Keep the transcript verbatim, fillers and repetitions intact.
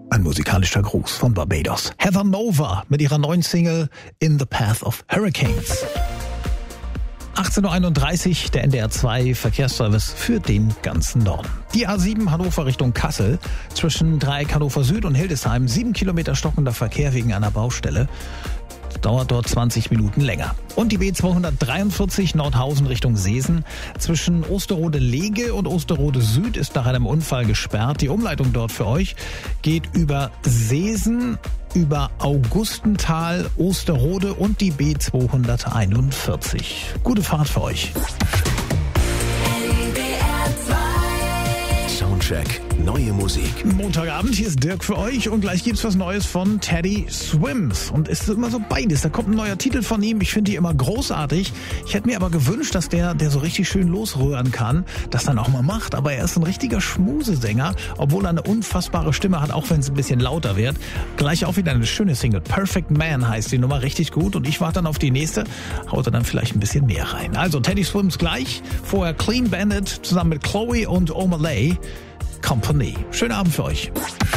Ein musikalischer Gruß von Barbados. Heather Nova mit ihrer neuen Single In the Path of Hurricanes. achtzehn Uhr einunddreißig, der N D R zwei Verkehrsservice für den ganzen Norden. Die A sieben Hannover Richtung Kassel, zwischen Dreieck Hannover Süd und Hildesheim, sieben Kilometer stockender Verkehr wegen einer Baustelle. Dauert dort zwanzig Minuten länger. Und die B zweihundertdreiundvierzig Nordhausen Richtung Seesen. Zwischen Osterode-Lege und Osterode-Süd ist nach einem Unfall gesperrt. Die Umleitung dort für euch geht über Seesen, über Augustenthal, Osterode und die B zweihunderteinundvierzig. Gute Fahrt für euch. Soundcheck, neue Musik. Montagabend, hier ist Dirk für euch und gleich gibt's was Neues von Teddy Swims. Und es ist immer so beides. Da kommt ein neuer Titel von ihm. Ich finde die immer großartig. Ich hätte mir aber gewünscht, dass der, der so richtig schön losrühren kann, das dann auch mal macht. Aber er ist ein richtiger Schmusesänger, obwohl er eine unfassbare Stimme hat, auch wenn es ein bisschen lauter wird. Gleich auch wieder eine schöne Single. Perfect Man heißt die Nummer, richtig gut. Und ich warte dann auf die nächste, haut er dann vielleicht ein bisschen mehr rein. Also Teddy Swims gleich. Vorher Clean Bandit zusammen mit Chloe und O'Malley. Company. Schönen Abend für euch.